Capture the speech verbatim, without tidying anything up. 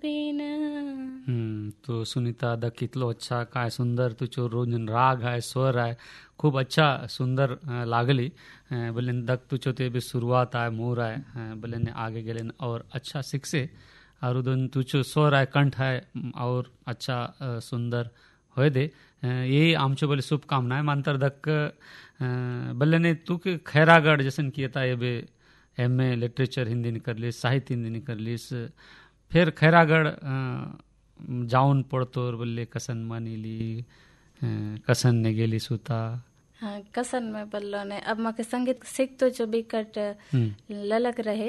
Pen. हम्म तो Sunita the कितलो अच्छा काय सुंदर तुझो रोजन राग आहे स्वर आहे खूप अच्छा सुंदर अं, लागली अं, बोले दक तुझो ते भी शुरुआत आहे मूर आहे अं, बोले ने आगे गेले न और अच्छा शिकसे और उदन तुझो स्वर आहे कंठ आहे अं, और अच्छा अं, सुंदर होय दे अं, यही आमचे बोले शुभकामनाएं मानतर दक अं, बोले ने तू के खैरागढ़ जैसन किया था ये बे एम ए लिटरेचर हिंदी निकर लीस साहित्य हिंदी निकर लीस फिर खैरागढ़ अं, जाऊन पडतोर बोलले कसन मानिली अं, कसन ने गेली सुता. हाँ, कसन में बल्लो ने अब मके संगीत सीख तो जो बिकट हम्म ललक रहे